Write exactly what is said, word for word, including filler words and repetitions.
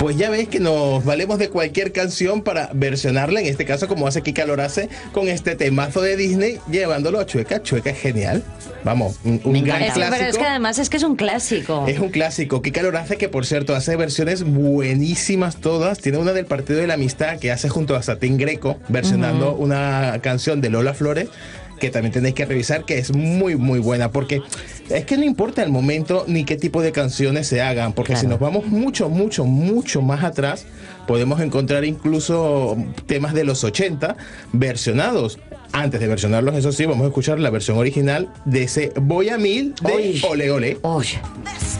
Pues ya ves que nos valemos de cualquier canción para versionarla, en este caso como hace Kika Lorace con este temazo de Disney, llevándolo a Chueca. Chueca es genial. Vamos, un, un gran Es, clásico. pero es que además es que es un clásico. Es un clásico. Kika Lorace, que por cierto hace versiones buenísimas todas. Tiene una del Partido de la Amistad que hace junto a Satín Greco, versionando uh-huh. una canción de Lola Flores, que también tenéis que revisar, que es muy muy buena, porque es que no importa el momento ni qué tipo de canciones se hagan, porque claro. si nos vamos mucho, mucho, mucho más atrás, podemos encontrar incluso temas de los ochenta versionados. Antes de versionarlos, eso sí, vamos a escuchar la versión original de ese Voy a Mil de Oye. Ole Ole. Oye.